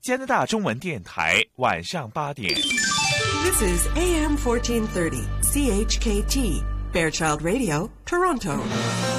加拿大中文电台晚上8点。 This is AM 1430, CHKT, Fairchild Radio, Toronto.